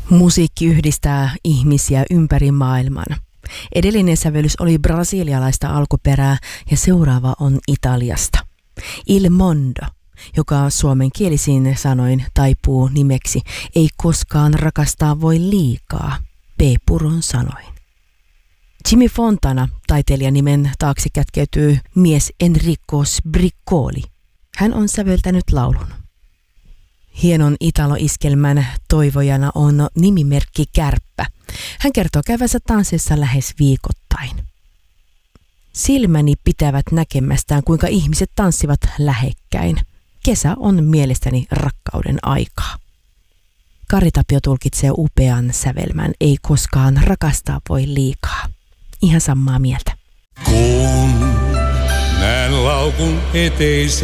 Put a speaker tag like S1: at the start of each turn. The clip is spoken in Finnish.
S1: Musiikki yhdistää ihmisiä ympäri maailman. Edellinen sävellys oli brasilialaista alkuperää ja seuraava on Italiasta. Il mondo, joka suomenkielisiin sanoin taipuu nimeksi Ei koskaan rakastaa voi liikaa, P-Puron sanoin. Jimmy Fontana, taiteilijan nimen taakse kätkeytyy mies Enrico Sbriccoli. Hän on säveltänyt laulun. Hienon italo-iskelmän toivojana on nimimerkki Kärppä. Hän kertoo käyvänsä tansseissa lähes viikoittain. Silmäni pitävät näkemästään, kuinka ihmiset tanssivat lähekkäin. Kesä on mielestäni rakkauden aikaa. Kari Tapio tulkitsee upean sävelmän Ei koskaan rakastaa voi liikaa. Ihan samaa mieltä.
S2: Kun näen laukun eteisen.